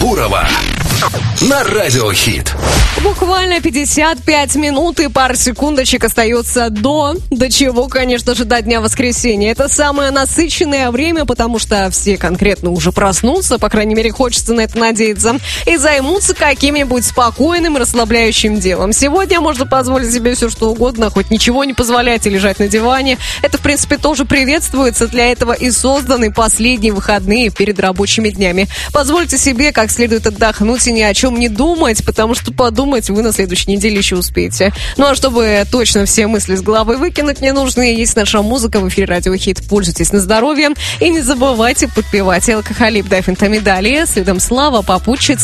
Бурова на Радио Хит. Буквально 55 минут и пара секундочек остается до чего, конечно же, до дня воскресенья. Это самое насыщенное время, потому что все конкретно уже проснутся, по крайней мере, хочется на это надеяться, и займутся каким-нибудь спокойным, расслабляющим делом. Сегодня можно позволить себе все, что угодно, хоть ничего не позволять и лежать на диване. Это, в принципе, тоже приветствуется. Для этого и созданы последние выходные перед рабочими днями. Позвольте себе как следует отдохнуть и ни о чем не думать, потому что подумать вы на следующей неделе еще успеете. Ну а чтобы точно все мысли с головы выкинуть ненужные, есть наша музыка в эфире Радио Хит. Пользуйтесь на здоровье и не забывайте подпевать. Алкохолип, Дайфентамидалия, следом Слава, попутчица.